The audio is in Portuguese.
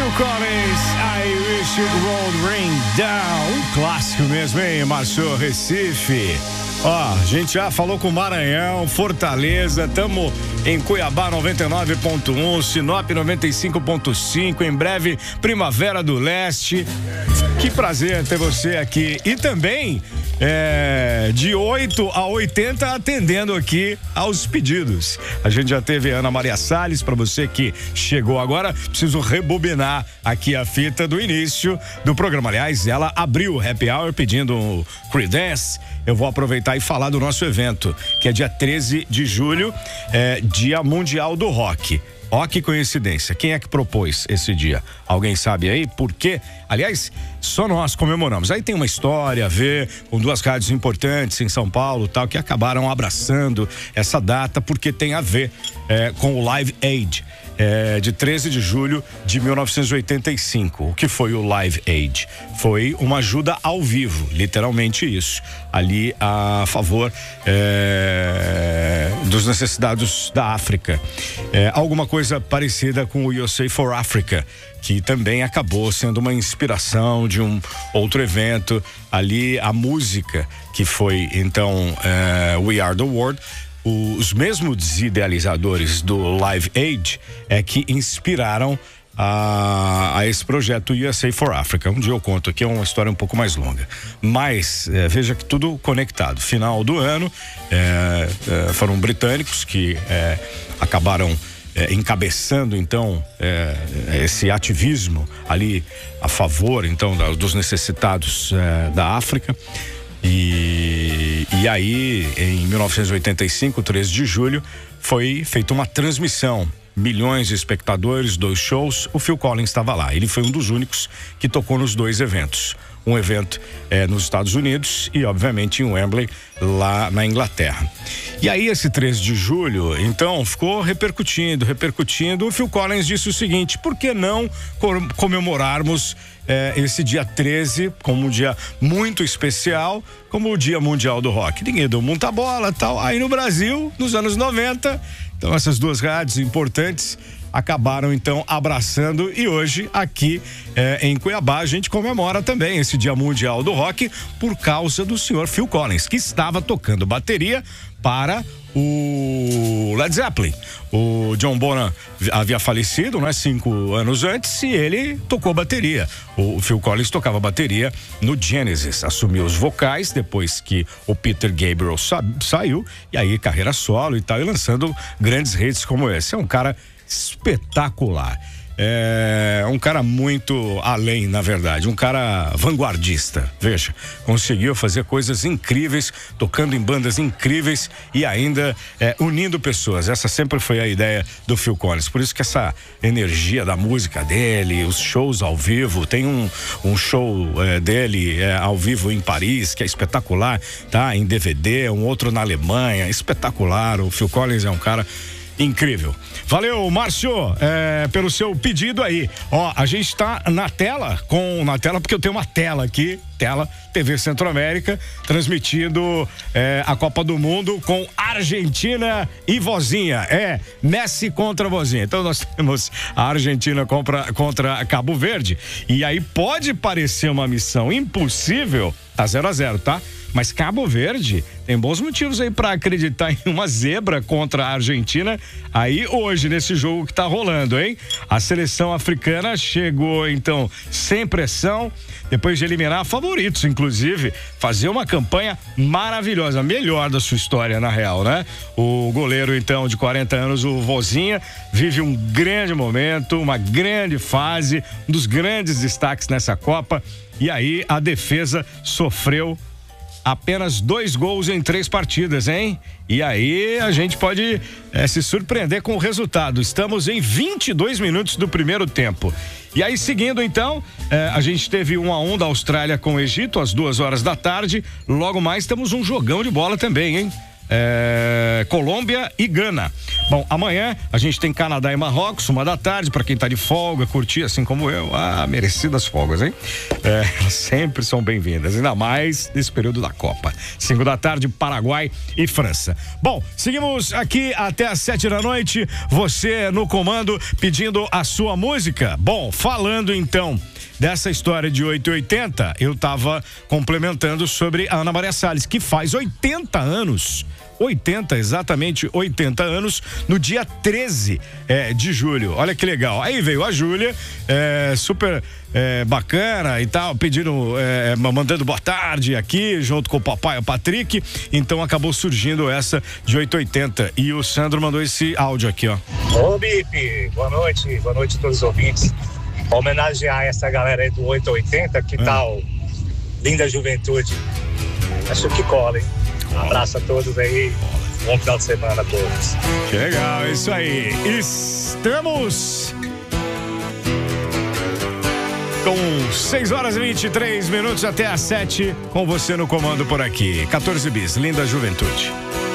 Phil Collins, I Wish It Would Rain Down. Um clássico mesmo, hein, Márcio Recife? Ó, a gente já falou com Maranhão, Fortaleza, tamo em Cuiabá 99.1, Sinop 95.5, em breve Primavera do Leste. Que prazer ter você aqui. E também de 8 a 80 atendendo aqui aos pedidos. A gente já teve a Ana Maria Salles, para você que chegou agora, preciso rebobinar aqui a fita do início do programa. Aliás, ela abriu o Happy Hour pedindo Creedence. Eu vou aproveitar e falar do nosso evento, que é dia 13 de julho, Dia Mundial do Rock. Ó, que coincidência. Quem é que propôs esse dia? Alguém sabe aí por quê? Aliás, só nós comemoramos. Aí tem uma história a ver com duas rádios importantes em São Paulo, tal, que acabaram abraçando essa data porque tem a ver com o Live Aid. De 13 de julho de 1985. O que foi o Live Aid? Foi uma ajuda ao vivo, literalmente isso, ali a favor dos necessitados da África. Alguma coisa parecida com o USA for Africa, que também acabou sendo uma inspiração de um outro evento ali, a música que foi então We Are the World. Os mesmos idealizadores do Live Aid que inspiraram a esse projeto USA for Africa. Um dia eu conto aqui, é uma história um pouco mais longa. Mas veja que tudo conectado. Final do ano, foram britânicos que acabaram encabeçando então esse ativismo ali a favor então dos necessitados da África. E aí, em 1985, 13 de julho, foi feita uma transmissão. Milhões de espectadores, 2 shows. O Phil Collins estava lá. Ele foi um dos únicos que tocou nos 2 eventos. Um evento nos Estados Unidos e, obviamente, em Wembley, lá na Inglaterra. E aí, esse 13 de julho, então, ficou repercutindo. O Phil Collins disse o seguinte: por que não comemorarmos esse dia 13 como um dia muito especial, como o Dia Mundial do Rock? Ninguém deu muita bola, tal. Aí no Brasil, nos anos 90, então essas duas rádios importantes acabaram então abraçando, e hoje aqui em Cuiabá a gente comemora também esse Dia Mundial do Rock por causa do senhor Phil Collins, que estava tocando bateria para o Led Zeppelin. O John Bonham havia falecido, 5 anos antes, e ele tocou bateria. O Phil Collins tocava bateria no Genesis, assumiu os vocais depois que o Peter Gabriel saiu, e aí carreira solo e tal, e lançando grandes hits como esse. É um cara espetacular. Um cara muito além, na verdade, um cara vanguardista. Veja, conseguiu fazer coisas incríveis, tocando em bandas incríveis e ainda unindo pessoas. Essa sempre foi a ideia do Phil Collins. Por isso que essa energia da música dele, os shows ao vivo, tem um show dele ao vivo em Paris, que é espetacular, tá? Em DVD, um outro na Alemanha, espetacular. O Phil Collins é um cara incrível. Valeu, Márcio, pelo seu pedido aí. Ó, a gente tá na tela porque eu tenho uma tela aqui, TV Centro-América, transmitindo a Copa do Mundo com Argentina e Vozinha. Messi contra Vozinha. Então nós temos a Argentina contra Cabo Verde. E aí pode parecer uma missão impossível, tá 0-0, tá? Mas Cabo Verde tem bons motivos aí para acreditar em uma zebra contra a Argentina aí hoje, nesse jogo que tá rolando, hein? A seleção africana chegou então sem pressão, depois de eliminar favoritos, inclusive, fazer uma campanha maravilhosa, melhor da sua história, na real, né? O goleiro então de 40 anos, o Vozinha, vive um grande momento, uma grande fase, um dos grandes destaques nessa Copa, e aí a defesa sofreu apenas 2 gols em 3 partidas, hein? E aí a gente pode se surpreender com o resultado. Estamos em 22 minutos do primeiro tempo. E aí, seguindo então, a gente teve 1-1 da Austrália com o Egito às 2 horas da tarde. Logo mais temos um jogão de bola também, hein? Colômbia e Gana. Bom, amanhã a gente tem Canadá e Marrocos, 1h da tarde, para quem tá de folga, curtir assim como eu. Merecidas folgas, hein? Sempre são bem-vindas, ainda mais nesse período da Copa. 5h da tarde, Paraguai e França. Bom, seguimos aqui até às 7h, você no comando pedindo a sua música. Bom, falando então dessa história de 880, eu tava complementando sobre a Ana Maria Salles, que faz 80 anos. 80, exatamente 80 anos, no dia 13 de julho. Olha que legal. Aí veio a Júlia, super bacana e tal, pedindo, mandando boa tarde aqui, junto com o papai, o Patrick. Então acabou surgindo essa de 880. E o Sandro mandou esse áudio aqui, ó. Ô, Bipe, boa noite a todos os ouvintes. Homenagear essa galera aí do 880, que tal? Linda juventude. Acho que cola, hein? Um abraço a todos aí. Bom final de semana a todos. Que legal, é isso aí. Estamos com 6h23 até às 7, com você no comando por aqui. 14 bis, linda juventude.